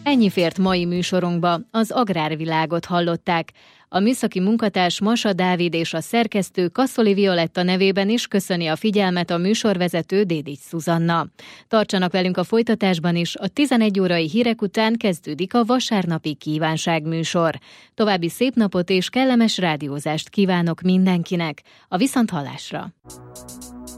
Ennyi fért mai műsorunkba, az agrárvilágot hallották. A műszaki munkatárs Masa Dávid és a szerkesztő Kaszoli Violetta nevében is köszöni a figyelmet a műsorvezető Dédics Szuzanna. Tartsanak velünk a folytatásban is, a 11 órai hírek után kezdődik a vasárnapi kívánságműsor. További szép napot és kellemes rádiózást kívánok mindenkinek. A viszonthallásra!